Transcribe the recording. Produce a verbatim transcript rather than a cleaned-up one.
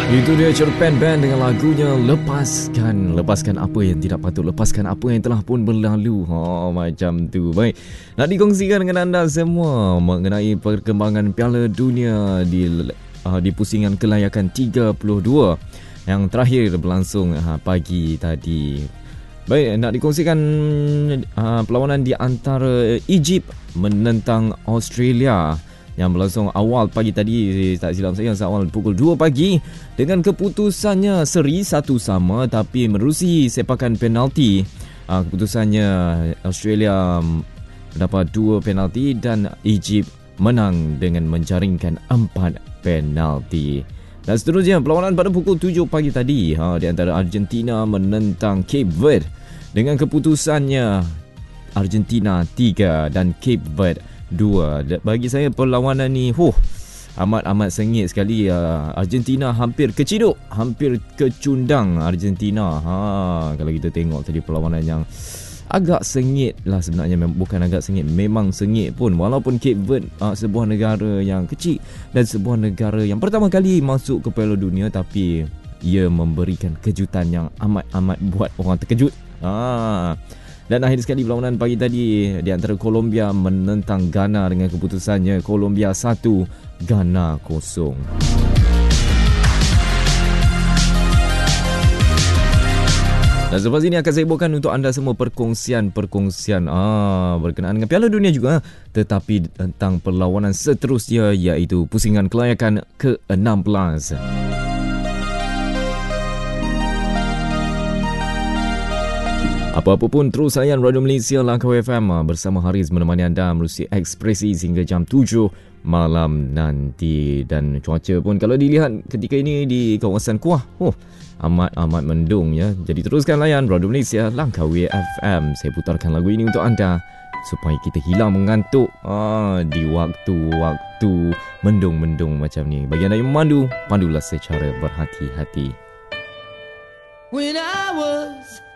Itu dia Cerpen Band dengan lagunya Lepaskan. Lepaskan apa yang tidak patut, lepaskan apa yang telah pun berlalu. Oh, macam tu. Baik, nak dikongsikan dengan anda semua mengenai perkembangan Piala Dunia di uh, di pusingan kelayakan tiga puluh dua yang terakhir berlangsung uh, pagi tadi. Baik, nak dikongsikan uh, perlawanan di antara Egypt menentang Australia yang berlangsung awal pagi tadi, tak silap saya, awal pukul dua pagi dengan keputusannya seri satu sama tapi menerusi sepakan penalti. Uh, keputusannya Australia mendapat dua penalti dan Egypt menang dengan menjaringkan empat penalti. Dan seterusnya perlawanan pada pukul tujuh pagi tadi ha, di antara Argentina menentang Cape Verde dengan keputusannya Argentina tiga dan Cape Verde dua. Bagi saya perlawanan ni huh, amat-amat sengit sekali. uh, Argentina hampir keciduk, hampir kecundang Argentina. Ha, kalau kita tengok tadi perlawanan yang agak sengit lah sebenarnya. Bukan agak sengit, memang sengit pun. Walaupun Cape Verde uh, sebuah negara yang kecil dan sebuah negara yang pertama kali masuk ke Piala Dunia, tapi ia memberikan kejutan yang amat-amat buat orang terkejut. Ha. Dan akhir sekali perlawanan pagi tadi di antara Colombia menentang Ghana dengan keputusannya Colombia satu, Ghana kosong. Dan selepas ini akan saya bawakan untuk anda semua perkongsian-perkongsian ah, berkenaan dengan Piala Dunia juga, tetapi tentang perlawanan seterusnya iaitu pusingan kelayakan ke enam belas. Apa-apa pun, terus layan Radio Malaysia Langkawi F M bersama Haris menemani anda melalui Ekspresi hingga jam tujuh malam nanti. Dan cuaca pun kalau dilihat ketika ini di kawasan Kuah, oh, amat-amat mendung ya. Jadi teruskan layan Radio Malaysia Langkawi F M. Saya putarkan lagu ini untuk anda supaya kita hilang mengantuk ah, di waktu-waktu mendung-mendung macam ni. Bagi anda yang memandu, pandulah secara berhati-hati. When I was